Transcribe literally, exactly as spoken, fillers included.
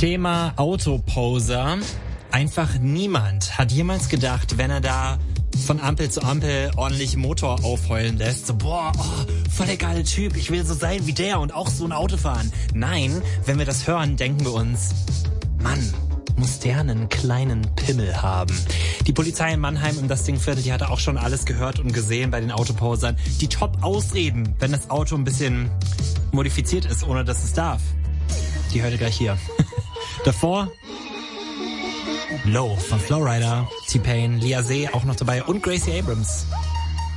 Thema Autoposer. Einfach niemand hat jemals gedacht, wenn er da von Ampel zu Ampel ordentlich Motor aufheulen lässt. So, boah, oh, voll der geile Typ, ich will so sein wie der und auch so ein Auto fahren. Nein, wenn wir das hören, denken wir uns, Mann, muss der einen kleinen Pimmel haben. Die Polizei in Mannheim im Das Ding-Viertel, die hatte auch schon alles gehört und gesehen bei den Autoposern. Die Top-Ausreden, wenn das Auto ein bisschen modifiziert ist, ohne dass es darf. Die hört ihr gleich hier. Davor Low von Flowrider, T-Pain, Lia See auch noch dabei und Gracie Abrams.